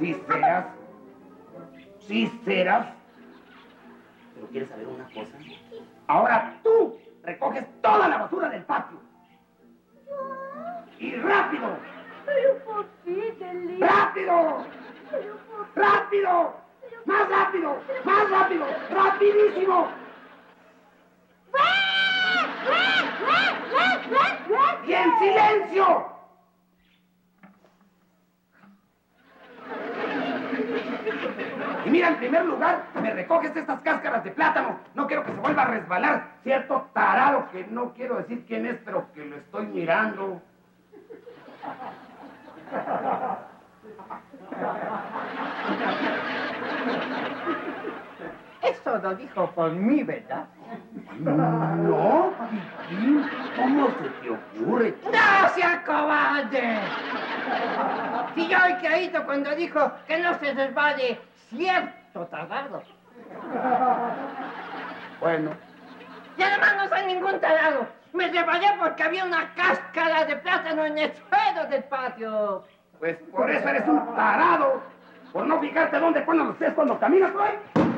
Sí serás. Sí serás. Pero ¿quieres saber una cosa? Ahora tú recoges toda la basura del patio. ¡Y rápido! ¿Pero por qué, Delí? ¡Rápido! ¿Pero por qué? ¡Rápido! ¡Más rápido! ¡Más rápido! ¡Rapidísimo! ¡Y en silencio! Y mira, en primer lugar, me recoges estas cáscaras de plátano. No quiero que se vuelva a resbalar cierto tarado que no quiero decir quién es, pero que lo estoy mirando. Eso lo dijo por mí, ¿verdad? No, Piquín, ¿cómo se te ocurre? ¡No sea cobarde! Si yo he creído cuando dijo que no se resbale cierto tarado. Bueno. Y además no soy ningún tarado. Me resbalé porque había una cáscara de plátano en el suelo del patio. Pues por eso eres un tarado. Por no fijarte dónde ponen los pies cuando caminas, güey.